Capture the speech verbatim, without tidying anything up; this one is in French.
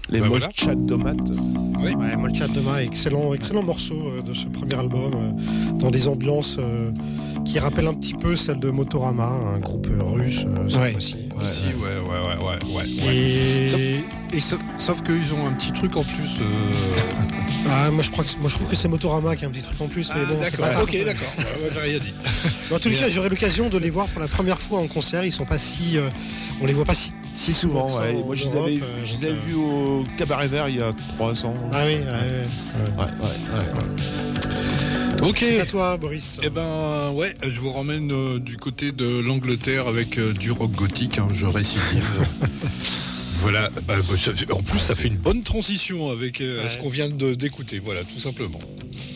Les bah Molchat Domat. Oui. Ouais, Molchat Domat, excellent, excellent morceau euh, de ce premier album, euh, dans des ambiances euh, qui rappellent un petit peu celle de Motorama, un groupe euh, russe euh, cette Ouais. fois-ci. Ouais, aussi, ouais, ouais, ouais, ouais, ouais. ouais. Et... Sauf, et sauf, sauf qu'ils ont un petit truc en plus. Euh... Ah, moi, je crois que, moi je trouve que c'est Motorama qui a un petit truc en plus. Mais Ah, bon, c'est d'accord, pas grave. ok, d'accord. Ouais, ouais, j'ai rien dit. Dans tous les Mais, cas, j'aurai l'occasion de les voir pour la première fois en concert. Ils sont pas si, euh, on les voit pas si, Si souvent, ça ouais. en Moi, je les Europe, avais, euh, je les donc, avais euh, vus au Cabaret Vert il y a trois ans. Ah oui, ouais, ouais, Ouais, ouais, ouais. Ok. C'est à toi, Boris. Eh ben, ouais, je vous ramène euh, du côté de l'Angleterre avec euh, du rock gothique, hein, je récidive. Voilà, bah, bah, ça fait- en plus, ça fait une bonne transition avec euh, Ouais. ce qu'on vient de- d'écouter, voilà, tout simplement.